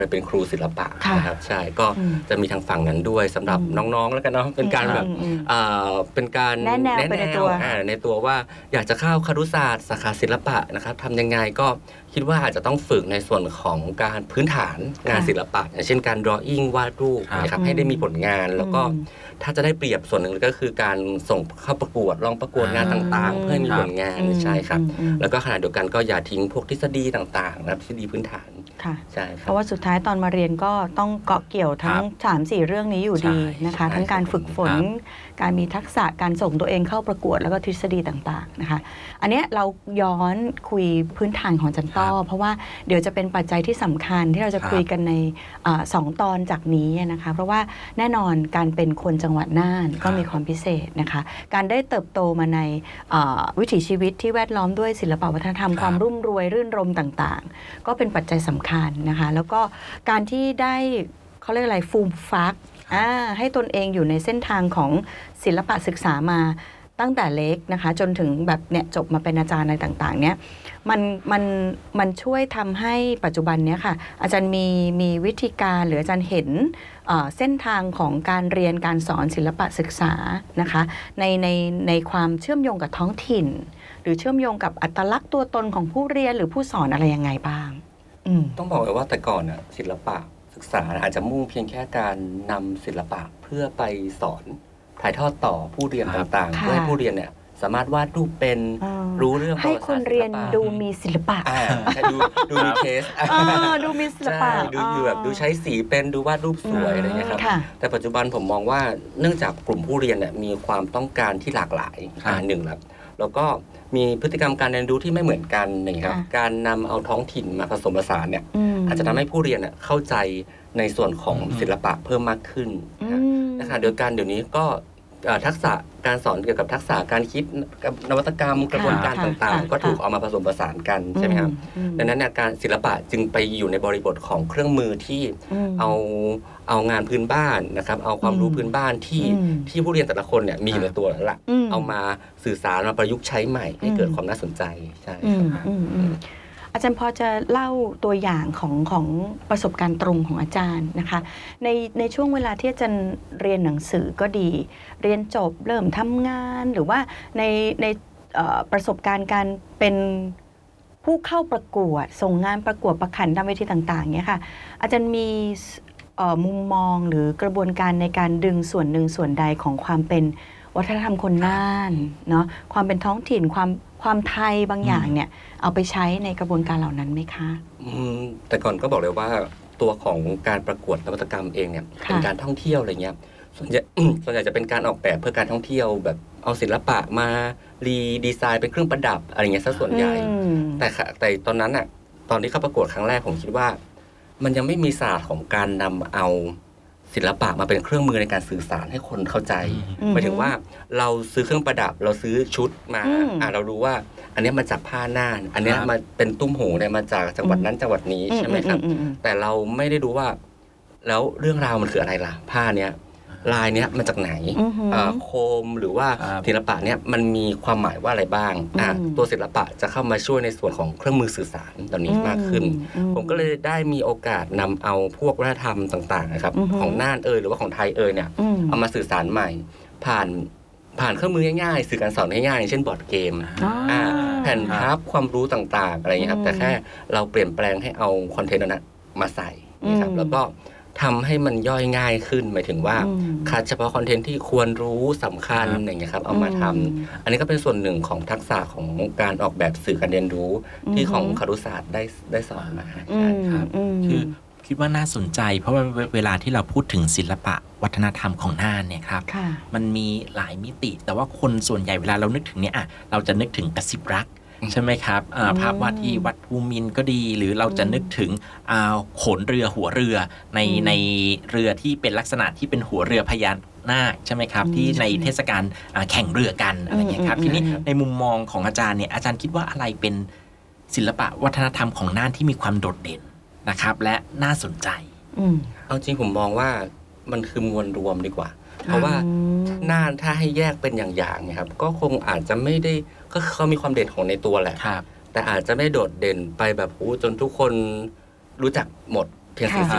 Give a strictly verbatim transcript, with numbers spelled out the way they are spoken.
เป็นครูศิลปะนะครับใช่ก็จะมีทางฝั่งนั้นด้วยสำหรับน้องๆแล้วกันเนาะเป็นการแบบเป็นการแนะแนวในตัวในตัวว่าอยากจะเข้าครุศาสตร์สาขาศิลปะนะครับทำยังไงก็คิดว่าอาจจะต้องฝึกในส่วนของการพื้นฐานงานศิลปะอย่างเช่นการ drawing วาดรูปนะครับให้ได้มีผลงานแล้วก็ถ้าจะได้เปรียบส่วนหนึ่งก็คือการส่งเข้าประกวดลองประกวดงานต่างๆเพื่อให้มีผลงานใช่ครับแล้วก็ขณะเดียวกันก็อย่าทิ้งพวกทฤษฎีต่างๆนะครับทฤษฎีพื้นฐานใช่ครับเพราะว่าสุดท้ายตอนมาเรียนก็ต้องเกาะเกี่ยวทั้ง สามสี่ เรื่องนี้อยู่ดีนะคะทั้งการฝึกฝนการมีทักษะการส่งตัวเองเข้าประกวดแล้วก็ทฤษฎีต่างๆนะคะอันนี้เราย้อนคุยพื้นฐานของจันต้อเพราะว่าเดี๋ยวจะเป็นปัจจัยที่สำคัญที่เราจะคุยกันในสองตอนจากนี้นะคะเพราะว่าแน่นอนการเป็นคนจังหวัดน่านก็มีความพิเศษนะคะการได้เติบโตมาในวิถีชีวิตที่แวดล้อมด้วยศิลปวัฒนธรรมความรุ่มรวยรื่นรมต่างๆก็เป็นปัจจัยสำคัญนะคะแล้วก็การที่ได้เขาเรียกอะไรฟูมฟักให้ตนเองอยู่ในเส้นทางของศิลปะศึกษามาตั้งแต่เล็กนะคะจนถึงแบบเนี่ยจบมาเป็นอาจารย์อะไรต่างๆเนี่ยมันมันมันช่วยทำให้ปัจจุบันเนี้ยค่ะอาจารย์มีมีวิธีการหรืออาจารย์เห็นเส้นทางของการเรียนการสอนศิลปะศึกษานะคะในในในความเชื่อมโยงกับท้องถิ่นหรือเชื่อมโยงกับอัตลักษณ์ตัวตนของผู้เรียนหรือผู้สอนอะไรยังไงบ้างต้องบอกเลยว่าแต่ก่อนน่ะศิลปะศึกษาอาจจะมุ่งเพียงแค่การนำศิลปะเพื่อไปสอนถ่ายทอดต่อผู้เรียนต่างๆเพื่อให้ผู้เรียนเนี่ยสามารถวาดรูปเป็นรู้เรื่องให้คนเรียนดูมีศิลปะดูดูมีเทสดูมีศิลปะดูอยู่แบบดูใช้สีเป็นดูวาดรูปสวยอะไรอย่างเงี้ยครับแต่ปัจจุบันผมมองว่าเนื่องจากกลุ่มผู้เรียนเนี่ยมีความต้องการที่หลากหลายหนึ่งแล้วแล้วก็มีพฤติกรรมการเรียนรู้ที่ไม่เหมือนกันนะครับการนำเอาท้องถิ่นมาผสมผสานเนี่ยอาจจะทำให้ผู้เรียนเข้าใจในส่วนของศิลปะเพิ่มมากขึ้นนะคะเดียวกันเดี๋ยวนี้ก็ทักษะการสอนเกี่ยวกับทักษะการคิดนวัตกรรมกระบวนการต่างๆก็ถูกเอามาผสมผสานกันใช่ไหมครับดังนั้นเนี่ยการศิลปะจึงไปอยู่ในบริบทของเครื่องมือที่เอาเอางานพื้นบ้านนะครับเอาความรู้พื้นบ้านที่ที่ผู้เรียนแต่ละคนเนี่ยมีอยู่ในตัวแล้วล่ะเอามาสื่อสารมาประยุกต์ใช้ใหม่ให้เกิดความน่าสนใจใช่ครับอาจารย์พอจะเล่าตัวอย่างของของประสบการณ์ตรงของอาจารย์นะคะในในช่วงเวลาที่อาจารย์เรียนหนังสือก็ดีเรียนจบเริ่มทำงานหรือว่าในในประสบการณ์การเป็นผู้เข้าประกวดส่งงานประกวดประขันตามเวทีต่างๆเนี่ยค่ะอาจารย์มีมุมมองหรือกระบวนการในการดึงส่วนหนึ่งส่วนใดของความเป็นวัฒนธรรมคนน่านเนาะความเป็นท้องถิ่นความความไทยบางอย่างเนี่ยเอาไปใช้ในกระบวนการเหล่านั้นไหมคะแต่ก่อนก็บอกเลยว่าตัวของการประกวดนวัตกรรมเองเนี่ยเป็นการท่องเที่ยวอะไรเงี้ยส่วนใหญ่ส่วนใหญ่จะเป็นการออกแบบเพื่อการท่องเที่ยวแบบเอาศิลปะมารีดีไซน์เป็นเครื่องประดับอะไรเงี้ยซะส่วนใหญ่แต่แต่ตอนนั้นอ่ะตอนที่เข้าประกวดครั้งแรกผมคิดว่ามันยังไม่มีศาสตร์ของการนำเอาศิลปะมาเป็นเครื่องมือในการสื่อสารให้คนเข้าใจหมายถึงว่าเราซื้อเครื่องประดับเราซื้อชุดมาอ่าเรารู้ว่าอันนี้มาจากผ้าน่านอันนี้มาเป็นตุ้มหูเนี่ยมาจากจังหวัดนั้นจังหวัดนี้ใช่ไหมครับแต่เราไม่ได้รู้ว่าแล้วเรื่องราวมันคืออะไรล่ะผ้าเนี้ยลายเนี้ยมาจากไหนโคมหรือว่าศิลปะเนี้ยมันมีความหมายว่าอะไรบ้างอ่าตัวศิลปะจะเข้ามาช่วยในส่วนของเครื่องมือสื่อสารเหล่านี้มากขึ้นผมก็เลยได้มีโอกาสนำเอาพวกวัฒนธรรมต่างๆนะครับของน่านเอยหรือว่าของไทยเอยเนี่ยเอามาสื่อสารใหม่ผ่านผ่านเครื่องมือง่ายๆสื่อการสอนง่ายๆเช่นบอร์ดเกมแผ่นพับความรู้ต่างๆอะไรอย่างนี้ครับแต่แค่เราเปลี่ยนแปลงให้เอาคอนเทนต์นั้นมาใส่นะครับแล้วก็ทำให้มันย่อยง่ายขึ้นหมายถึงว่าคัดเฉพาะคอนเทนต์ที่ควรรู้สำคัญอย่างเงี้ยครับเอามาทำอันนี้ก็เป็นส่วนหนึ่งของทักษะของการออกแบบสื่อการเรียนรู้ที่ของครุศาสตร์ได้ได้สอนมาใช่ครับคือคิดว่าน่าสนใจเพราะว่าเวลาที่เราพูดถึงศิลปะวัฒนธรรมของน่านเนี่ยครับมันมีหลายมิติแต่ว่าคนส่วนใหญ่เวลาเรานึกถึงเนี่ยอ่ะเราจะนึกถึงกระซิบรักใช่ไหมครับภาพวาดที่วัดภูมินทร์ก็ดีหรือเราจะนึกถึงโขนเรือหัวเรือในในเรือที่เป็นลักษณะที่เป็นหัวเรือพญานาคใช่ไหมครับที่ในเทศกาลแข่งเรือกันอะไรอย่างเงี้ยครับทีนี้ในมุมมองของอาจารย์เนี่ยอาจารย์คิดว่าอะไรเป็นศิลปะวัฒนธรรมของน่านที่มีความโดดเด่นนะครับและน่าสนใจเอาจริงผมมองว่ามันคือมวลรวมดีกว่าเพราะว่าน่านถ้าให้แยกเป็นอย่างๆเนี่ยครับก็คงอาจจะไม่ได้ก็เขามีความเด่นของในตัวแหละแต่อาจจะไม่โดดเด่นไปแบบโอ้จนทุกคนรู้จักหมดเพียงสี่สิ